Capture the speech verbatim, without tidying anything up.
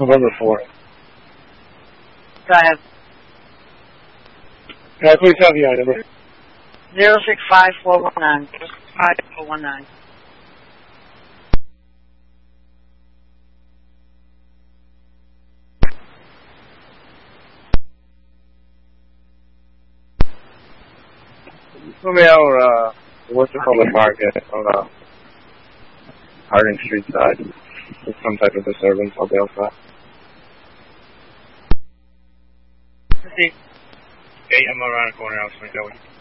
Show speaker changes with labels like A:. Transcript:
A: November fourth.
B: Go ahead.
A: Can I please have the item number?
B: Zero six five four one nine. Zero six five four one nine.
A: Put me over, uh, what's it called, the market on the Harding Street side. There's some type of disturbance. I'll be outside.
B: Okay.
A: Hey, I'm around the corner. I was going to go.